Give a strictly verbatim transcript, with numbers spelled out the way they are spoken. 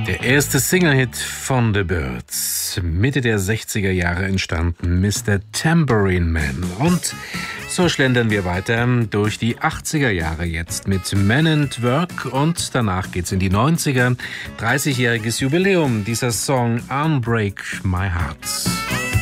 Der erste Single-Hit von The Byrds, Mitte der sechziger Jahre entstanden, Mister Tambourine Man. Und so schlendern wir weiter durch die achtziger Jahre jetzt mit Men at Work und danach geht's in die neunziger. dreißigjähriges Jubiläum, dieser Song Unbreak My Heart.